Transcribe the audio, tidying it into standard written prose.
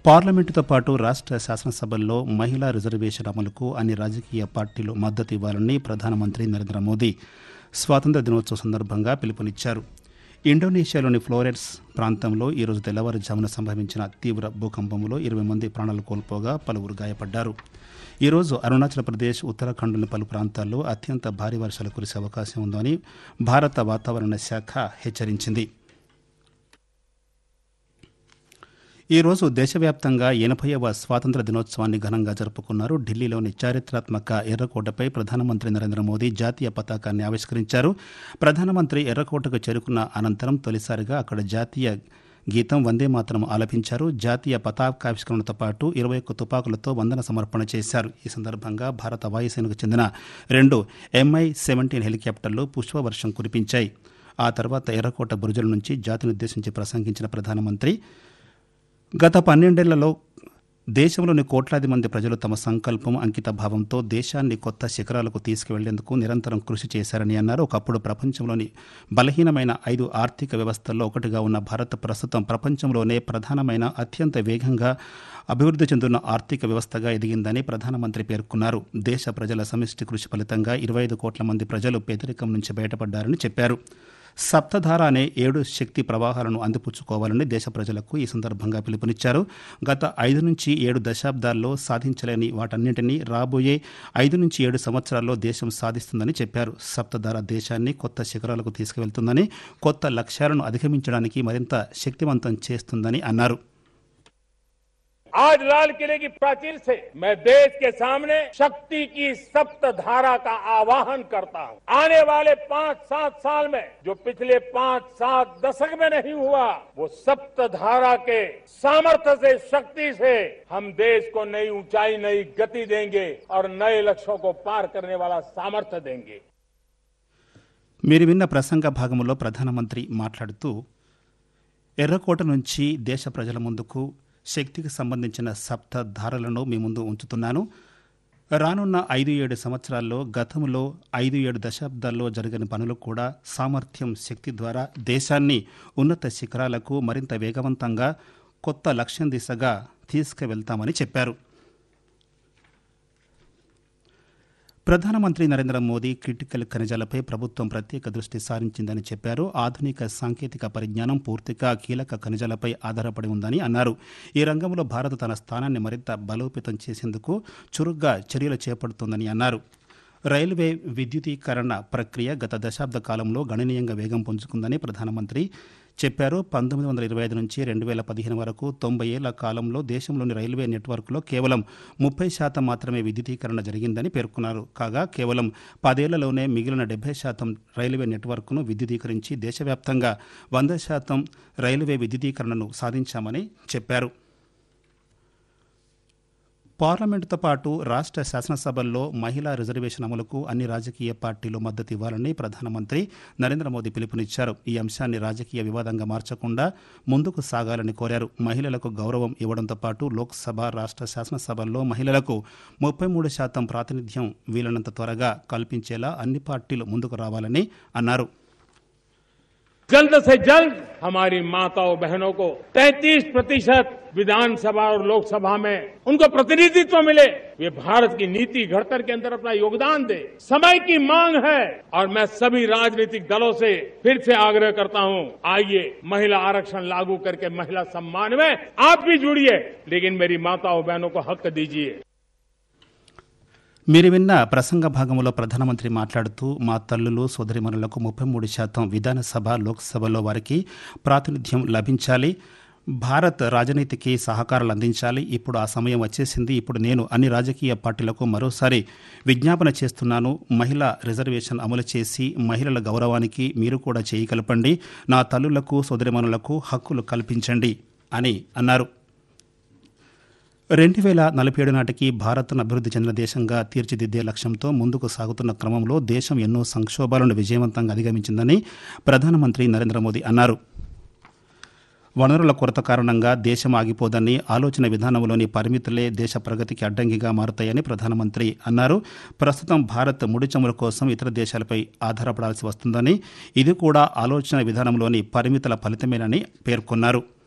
పార్లమెంటుతో పాటు రాష్ట్ర శాసనసభల్లో మహిళా రిజర్వేషన్ అమలుకు అన్ని రాజకీయ పార్టీలు మద్దతు ఇవ్వాలని ప్రధానమంత్రి నరేంద్ర మోదీ స్వాతంత్ర్య దినోత్సవం సందర్భంగా పిలుపునిచ్చారు. ఇండోనేషియాలోని ఫ్లోరెన్స్ ప్రాంతంలో ఈరోజు తెల్లవారుజామున సంభవించిన తీవ్ర భూకంపంలో 20 మంది ప్రాణాలు కోల్పోగా పలువురు గాయపడ్డారు. ఈరోజు అరుణాచల్ ప్రదేశ్, ఉత్తరాఖండ్లోని పలు ప్రాంతాల్లో అత్యంత భారీ వర్షాలు కురిసే అవకాశం ఉందని భారత వాతావరణ శాఖ హెచ్చరించింది. ఈరోజు దేశవ్యాప్తంగా 80వ స్వాతంత్ర్య దినోత్సవాన్ని ఘనంగా జరుపుకున్నారు. ఢిల్లీలోని చారిత్రాత్మక ఎర్రకోటపై ప్రధానమంత్రి నరేంద్ర మోదీ జాతీయ పతాకాన్ని ఆవిష్కరించారు. ప్రధానమంత్రి ఎర్రకోటకు చేరుకున్న అనంతరం తొలిసారిగా అక్కడ జాతీయ గీతం వందే మాతరం ఆలపించారు. జాతీయ పతాకావిష్కరణతో పాటు 21 తుపాకులతో వందన సమర్పణ చేశారు. ఈ సందర్భంగా భారత వాయుసేనకు చెందిన 2 MI-17 హెలికాప్టర్లు పుష్పవర్షం కురిపించాయి. ఆ తర్వాత ఎర్రకోట బురుజుల నుంచి జాతినుద్దేశించి ప్రసంగించిన ప్రధానమంత్రి గత 12 ఏళ్లలో దేశంలోని కోట్లాది మంది ప్రజలు తమ సంకల్పం, అంకిత భావంతో దేశాన్ని కొత్త శిఖరాలకు తీసుకువెళ్లేందుకు నిరంతరం కృషి చేశారని అన్నారు. ఒకప్పుడు ప్రపంచంలోని బలహీనమైన 5 ఆర్థిక వ్యవస్థల్లో ఒకటిగా ఉన్న భారత్ ప్రస్తుతం ప్రపంచంలోనే ప్రధానమైన, అత్యంత వేగంగా అభివృద్ధి చెందుతున్న ఆర్థిక వ్యవస్థగా ఎదిగిందని ప్రధానమంత్రి పేర్కొన్నారు. దేశ ప్రజల సమిష్టి కృషి ఫలితంగా 25 కోట్ల మంది ప్రజలు పేదరికం నుంచి బయటపడ్డారని చెప్పారు. సప్తధార అనే 7 శక్తి ప్రవాహాలను అందిపుచ్చుకోవాలని దేశ ప్రజలకు ఈ సందర్భంగా పిలుపునిచ్చారు. గత 5 నుంచి 7 దశాబ్దాల్లో సాధించలేని వాటన్నింటినీ రాబోయే 5 నుంచి 7 సంవత్సరాల్లో దేశం సాధిస్తుందని చెప్పారు. సప్తధార దేశాన్ని కొత్త శిఖరాలకు తీసుకువెళ్తుందని, కొత్త లక్ష్యాలను అధిగమించడానికి మరింత శక్తివంతం చేస్తుందని అన్నారు. आज लाल किले की प्राचीर से मैं देश के सामने शक्ति की सप्त धारा का आवाहन करता हूं। आने वाले 5-7 साल में जो पिछले 5-7 दशक में नहीं हुआ, वो सप्त धारा के सामर्थ्य से, शक्ति से हम देश को नई ऊंचाई, नई गति देंगे और नए लक्ष्यों को पार करने वाला सामर्थ्य देंगे. మీరు విన్న ప్రసంగ భాగంలో ప్రధానమంత్రి మాట్లాడుతూ ఎర్రకోట నుంచి దేశ ప్రజల ముందుకు శక్తికి సంబంధించిన సప్తధారలను మీ ముందు ఉంచుతున్నాను. రానున్న 5-7 సంవత్సరాల్లో గతంలో 5-7 దశాబ్దాల్లో జరిగిన పనులు కూడా సామర్థ్యం, శక్తి ద్వారా దేశాన్ని ఉన్నత శిఖరాలకు మరింత వేగవంతంగా కొత్త లక్ష్యం దిశగా తీసుకువెళ్తామని చెప్పారు. ప్రధానమంత్రి నరేంద్ర మోదీ క్రిటికల్ ఖనిజాలపై ప్రభుత్వం ప్రత్యేక దృష్టి సారించిందని చెప్పారు. ఆధునిక సాంకేతిక పరిజ్ఞానం పూర్తిగా కీలక ఖనిజాలపై ఆధారపడి ఉందని అన్నారు. ఈ రంగంలో భారత్ తన స్థానాన్ని మరింత బలోపేతం చేసేందుకు చురుగ్గా చర్యలు చేపడుతోందని అన్నారు. రైల్వే విద్యుదీకరణ ప్రక్రియ గత దశాబ్ద కాలంలో గణనీయంగా వేగం పుంజుకుందని ప్రధానమంత్రి చెప్పారు. 1925 నుంచి 2015 వరకు 90 ఏళ్ల కాలంలో దేశంలోని రైల్వే నెట్వర్క్లో కేవలం 30% మాత్రమే విద్యుదీకరణ జరిగిందని పేర్కొన్నారు. కాగా కేవలం 10 ఏళ్లలోనే మిగిలిన 70% రైల్వే నెట్వర్క్ను విద్యుదీకరించి దేశవ్యాప్తంగా 100% రైల్వే విద్యుదీకరణను సాధించామని చెప్పారు. పార్లమెంటుతో పాటు రాష్ట్ర శాసనసభల్లో మహిళా రిజర్వేషన్ అమలుకు అన్ని రాజకీయ పార్టీలు మద్దతు ఇవ్వాలని ప్రధానమంత్రి నరేంద్ర మోదీ పిలుపునిచ్చారు. ఈ అంశాన్ని రాజకీయ వివాదంగా మార్చకుండా ముందుకు సాగాలని కోరారు. మహిళలకు గౌరవం ఇవ్వడంతో పాటు లోక్సభ, రాష్ట్ర శాసనసభల్లో మహిళలకు 33% ప్రాతినిధ్యం వీలైనంత త్వరగా కల్పించేలా అన్ని పార్టీలు ముందుకు రావాలని అన్నారు. जल्द से जल्द हमारी माताओं बहनों को 33% विधानसभा और लोकसभा में उनको प्रतिनिधित्व मिले, वे भारत की नीति घड़तर के अंदर अपना योगदान दे, समय की मांग है. और मैं सभी राजनीतिक दलों से फिर से आग्रह करता हूं, आइए महिला आरक्षण लागू करके महिला सम्मान में आप भी जुड़िए, लेकिन मेरी माताओं बहनों को हक दीजिए. మీరు విన్న ప్రసంగ భాగంలో ప్రధానమంత్రి మాట్లాడుతూ మా తల్లులు, సోదరిమణులకు 33% విధానసభ, లోక్సభలో వారికి ప్రాతినిధ్యం లభించాలి. భారత్ రాజనీతికి సహకారాలు అందించాలి. ఇప్పుడు ఆ సమయం వచ్చేసింది. ఇప్పుడు నేను అన్ని రాజకీయ పార్టీలకు మరోసారి విజ్ఞాపన చేస్తున్నాను. మహిళా రిజర్వేషన్ అమలు చేసి మహిళల గౌరవానికి మీరు కూడా చేయి కలపండి. నా తల్లులకు, సోదరిమణులకు హక్కులు కల్పించండి అని అన్నారు. 2047 నాటికి భారత్ను అభివృద్ధి చెందిన దేశంగా తీర్చిదిద్దే లక్ష్యంతో ముందుకు సాగుతున్న క్రమంలో దేశం ఎన్నో సంక్షోభాలను విజయవంతంగా అధిగమించిందని ప్రధానమంత్రి నరేంద్ర మోదీ అన్నారు. వనరుల కొరత కారణంగా దేశం ఆగిపోదని, ఆలోచన విధానంలోని పరిమితులే దేశ ప్రగతికి అడ్డంకిగా మారుతాయని ప్రధానమంత్రి అన్నారు. ప్రస్తుతం భారత్ ముడి చమురు కోసం ఇతర దేశాలపై ఆధారపడాల్సి వస్తుందని, ఇది కూడా ఆలోచన విధానంలోని పరిమితుల ఫలితమేనని పేర్కొన్నారు.